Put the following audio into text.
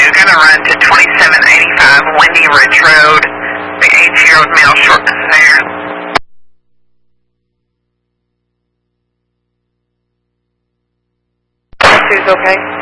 you're going to run to 2785 Windy Ridge Road. The 8-year-old male shortness of air. Sue's okay?